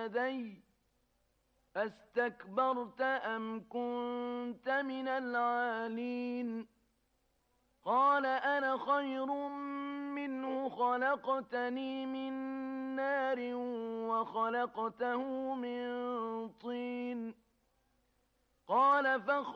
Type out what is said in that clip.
لدي أستكبرت أم كنت من العالين قال أنا خير منه خلقتني من نار وخلقته من طين قال